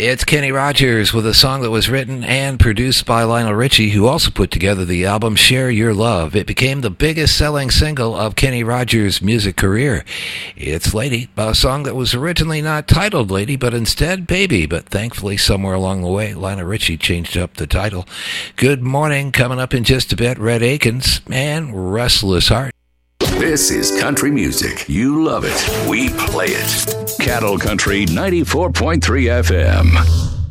It's Kenny Rogers with a song that was written and produced by Lionel Richie, who also put together the album Share Your Love. It became the biggest selling single of Kenny Rogers' music career. It's Lady, a song that was originally not titled Lady, but instead Baby. But thankfully, somewhere along the way, Lionel Richie changed up the title. Good morning. Coming up in just a bit, Red Akins and Restless Heart. This is country music. You love it. We play it. Cattle Country 94.3 FM.